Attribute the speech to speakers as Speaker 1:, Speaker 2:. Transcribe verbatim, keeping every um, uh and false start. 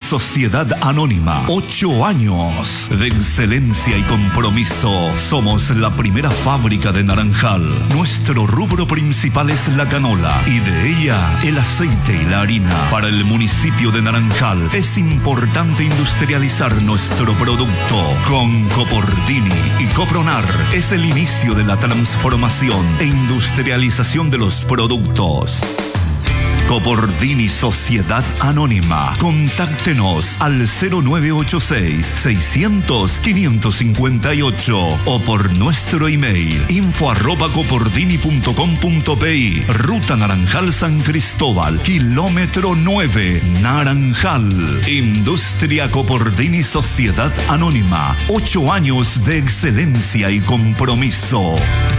Speaker 1: Sociedad Anónima. Ocho años de excelencia y compromiso. Somos la primera fábrica de naranjal. Nuestro rubro principal es la canola y de ella el aceite y la harina. Para el municipio de Naranjal es importante industrializar nuestro producto. Con Copordini y Copronar es el inicio de la transformación e industrialización de los productos. Copordini Sociedad Anónima. Contáctenos al cero nueve ocho seis, seiscientos, quinientos cincuenta y ocho o por nuestro email info arroba copordini punto com punto pi. Ruta Naranjal San Cristóbal, kilómetro nueve, Naranjal. Industria Copordini Sociedad Anónima. Ocho años de excelencia y compromiso.